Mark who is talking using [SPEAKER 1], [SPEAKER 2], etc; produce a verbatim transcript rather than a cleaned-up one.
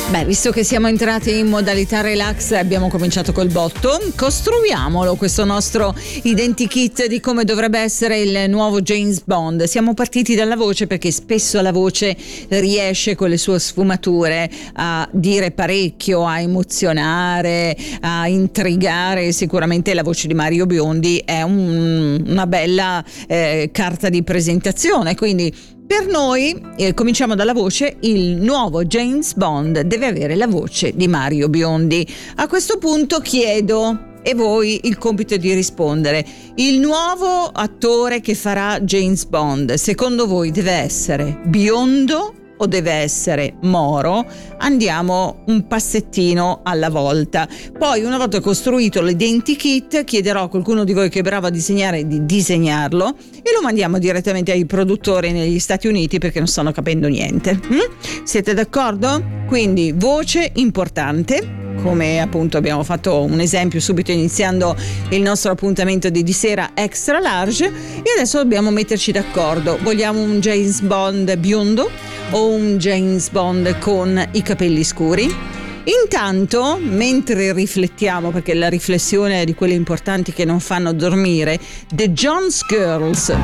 [SPEAKER 1] Beh, visto che siamo entrati in modalità relax e abbiamo cominciato col botto, costruiamolo questo nostro identikit di come dovrebbe essere il nuovo James Bond. Siamo partiti dalla voce perché spesso la voce riesce con le sue sfumature a dire parecchio, a emozionare, a intrigare. Sicuramente la voce di Mario Biondi è un, una bella eh, carta di presentazione, quindi per noi, eh, cominciamo dalla voce, il nuovo James Bond deve avere la voce di Mario Biondi. A questo punto chiedo, e voi il compito di rispondere, il nuovo attore che farà James Bond, secondo voi deve essere biondo o deve essere moro? Andiamo un passettino alla volta. Poi, una volta costruito l'identikit, chiederò a qualcuno di voi che è bravo a disegnare di disegnarlo e lo mandiamo direttamente ai produttori negli Stati Uniti perché non stanno capendo niente. Mm? Siete d'accordo? Quindi voce importante, come appunto abbiamo fatto un esempio subito iniziando il nostro appuntamento di, di sera extra large, e adesso dobbiamo metterci d'accordo. Vogliamo un James Bond biondo o un James Bond con i capelli scuri? Intanto, mentre riflettiamo, perché la riflessione è di quelle importanti che non fanno dormire, The Jones Girls